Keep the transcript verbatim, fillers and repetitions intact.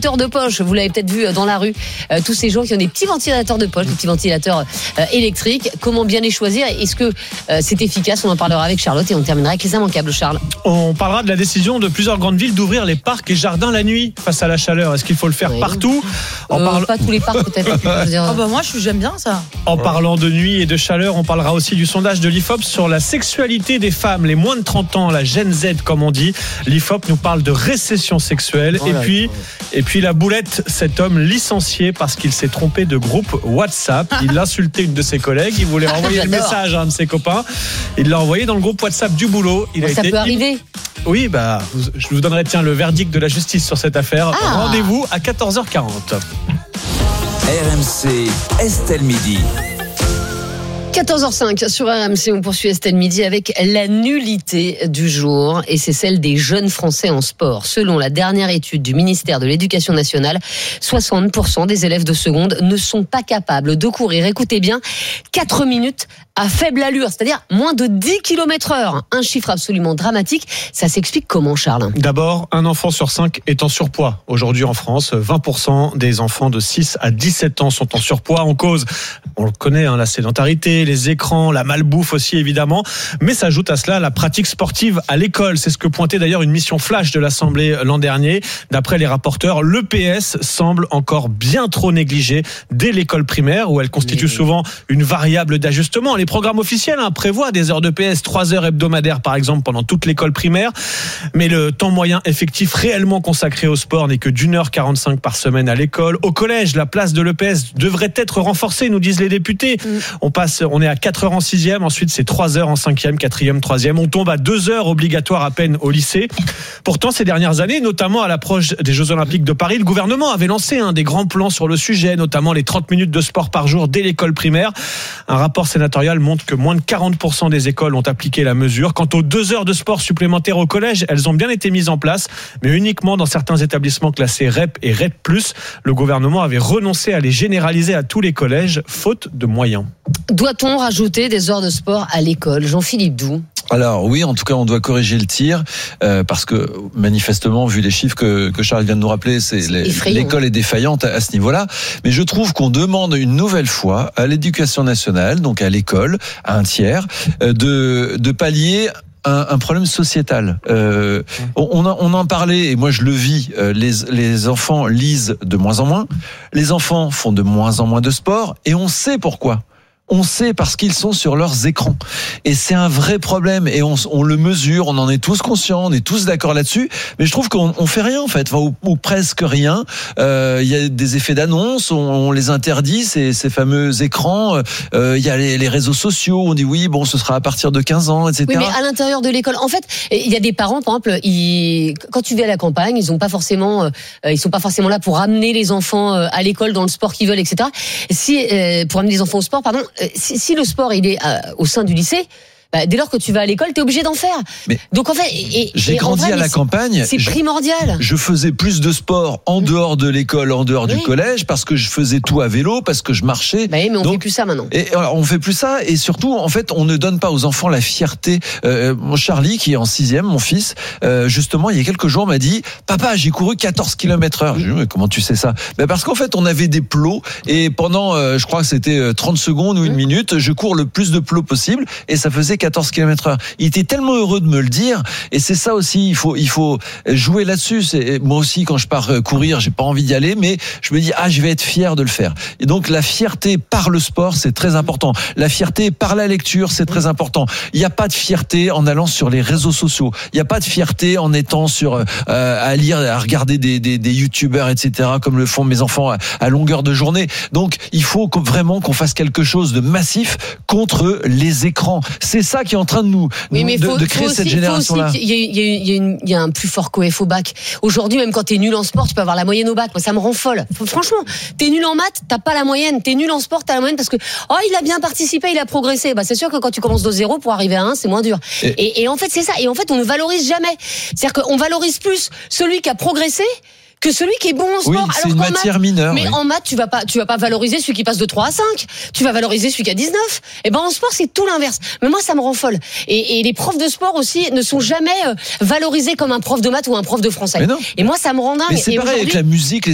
ventilateurs de poche. Vous l'avez peut-être vu dans la rue, euh, tous ces gens qui ont des petits ventilateurs de poche, des petits ventilateurs euh, électriques. Comment bien les choisir? Est-ce que euh, c'est efficace? On en parlera avec Charlotte et on terminera avec les immanquables. Charles. On parlera de la décision de plusieurs grandes villes d'ouvrir les parcs et jardins la nuit face à la chaleur. Est-ce qu'il faut le faire oui. partout? En euh, parle... Pas tous les parcs peut-être. Ah bah moi j'aime bien ça. En parlant de nuit et de chaleur, on parlera aussi du sondage de l'I F O P sur la sexualité des femmes, les moins de trente ans, la Gen Z comme on dit. L'I F O P nous parle de récession sexuelle. Oh et, puis, et puis la boulette, cet homme licencié parce qu'il s'est trompé de groupe WhatsApp. Il insultait une de ses collègues, il voulait renvoyer le message à un de ses copains. Il l'a envoyé dans le groupe WhatsApp du boulot. Il bon, a ça été peut arriver. Oui, bah, je vous donnerai tiens, le verdict de la justice sur cette affaire. Ah. Rendez-vous à quatorze heures quarante. R M C, Estelle Midi. quatorze heures cinq sur R M C, on poursuit Estelle Midi avec la nullité du jour et c'est celle des jeunes Français en sport. Selon la dernière étude du ministère de l'Éducation nationale, soixante pour cent des élèves de seconde ne sont pas capables de courir, écoutez bien, quatre minutes à faible allure, c'est-à-dire moins de dix kilomètres heure. Un chiffre absolument dramatique. Ça s'explique comment, Charles? D'abord, un enfant sur cinq est en surpoids. Aujourd'hui en France, vingt pour cent des enfants de six à dix-sept ans sont en surpoids. En cause, on le connaît, hein, la sédentarité, les écrans, la malbouffe aussi évidemment. Mais s'ajoute à cela la pratique sportive à l'école. C'est ce que pointait d'ailleurs une mission flash de l'Assemblée l'an dernier. D'après les rapporteurs, l'E P S semble encore bien trop négligée dès l'école primaire où elle constitue souvent une variable d'ajustement. Les programmes officiels hein, prévoient des heures d'E P S, trois heures hebdomadaires par exemple pendant toute l'école primaire. Mais le temps moyen effectif réellement consacré au sport n'est que d'une heure quarante-cinq par semaine à l'école. Au collège, la place de l'E P S devrait être renforcée, nous disent les députés. Mmh. On passe, on est à quatre heures en sixième, ensuite c'est trois heures en cinquième, quatrième, troisième. On tombe à deux heures obligatoires à peine au lycée. Pourtant, ces dernières années, notamment à l'approche des Jeux Olympiques de Paris, le gouvernement avait lancé hein, des grands plans sur le sujet, notamment les trente minutes de sport par jour dès l'école primaire. Un rapport sénatorial montre que moins de quarante pour cent des écoles ont appliqué la mesure. Quant aux deux heures de sport supplémentaires au collège, elles ont bien été mises en place, mais uniquement dans certains établissements classés R E P et R E P plus. Le gouvernement avait renoncé à les généraliser à tous les collèges, faute de moyens. Doit-on rajouter des heures de sport à l'école? Jean-Philippe Doux. Alors oui, en tout cas, on doit corriger le tir euh, parce que manifestement, vu les chiffres que, que Charles vient de nous rappeler, c'est, c'est les, l'école est défaillante à, à ce niveau-là. Mais je trouve qu'on demande une nouvelle fois à l'Éducation nationale, donc à l'école, à un tiers, euh, de, de pallier Un, un problème sociétal. Euh, on, on en parlait et moi je le vis. Euh, les, les enfants lisent de moins en moins, les enfants font de moins en moins de sport et on sait pourquoi. On sait parce qu'ils sont sur leurs écrans. Et c'est un vrai problème. Et on, on le mesure, on en est tous conscients, on est tous d'accord là-dessus. Mais je trouve qu'on on fait rien, en fait. Enfin, ou, ou presque rien. Euh, il y a des effets d'annonce, on, on les interdit, ces, ces fameux écrans. Euh, il y a les, les réseaux sociaux, on dit oui, bon, ce sera à partir de quinze ans, et cetera. Oui, mais à l'intérieur de l'école, en fait, il y a des parents, par exemple, ils, quand tu vas à la campagne, ils ont pas forcément, euh, ils sont pas forcément là pour amener les enfants à l'école dans le sport qu'ils veulent, et cetera. Si, euh, pour amener les enfants au sport, pardon, Si, si le sport il est euh, au sein du lycée, bah, dès lors que tu vas à l'école, t'es obligé d'en faire. Mais donc en fait, et, j'ai et grandi vrai, à la c'est, campagne. C'est primordial. Je, je faisais plus de sport en dehors de l'école, en dehors oui. du collège, parce que je faisais tout à vélo, parce que je marchais. Bah oui, mais on donc, fait plus ça maintenant. Et alors, on fait plus ça, et surtout, en fait, on ne donne pas aux enfants la fierté. Euh, mon Charlie, qui est en sixième, mon fils, euh, justement, il y a quelques jours, m'a dit, papa, j'ai couru quatorze kilomètres heure. J'ai dit, mais comment tu sais ça? Ben parce qu'en fait, on avait des plots, et pendant, euh, je crois que c'était trente secondes ou une mmh. minute, je cours le plus de plots possible, et ça faisait quatorze kilomètres heure. Il était tellement heureux de me le dire, et c'est ça aussi, il faut, il faut jouer là-dessus. C'est, moi aussi, quand je pars courir, j'ai pas envie d'y aller, mais je me dis, ah, je vais être fier de le faire. Et donc, la fierté par le sport, c'est très important. La fierté par la lecture, c'est très important. Il n'y a pas de fierté en allant sur les réseaux sociaux. Il n'y a pas de fierté en étant sur, euh, à lire, à regarder des, des, des youtubeurs, et cetera, comme le font mes enfants à, à longueur de journée. Donc, il faut vraiment qu'on fasse quelque chose de massif contre les écrans. C'est ça qui est en train de nous, oui, mais de, faut, de créer faut cette aussi, génération-là. Il y a, il y a, il y a, une, il y a un plus fort qu'au F au bac. Aujourd'hui, même quand t'es nul en sport, tu peux avoir la moyenne au bac. Moi, ça me rend folle. Franchement, t'es nul en maths, t'as pas la moyenne. T'es nul en sport, t'as la moyenne parce que oh, il a bien participé, il a progressé. Bah, c'est sûr que quand tu commences de zéro pour arriver à un, c'est moins dur. Et, et, et en fait, c'est ça. Et en fait, on ne valorise jamais. C'est-à-dire qu'on valorise plus celui qui a progressé que celui qui est bon en sport. Oui, c'est alors une matière maths, mineure. Mais oui. en maths, tu vas pas, tu vas pas valoriser celui qui passe de trois à cinq. Tu vas valoriser celui qui a dix-neuf. Et ben, en sport, c'est tout l'inverse. Mais moi, ça me rend folle. Et, et les profs de sport aussi ne sont jamais valorisés comme un prof de maths ou un prof de français. Et moi, ça me rend dingue. Mais c'est et pareil avec la musique, les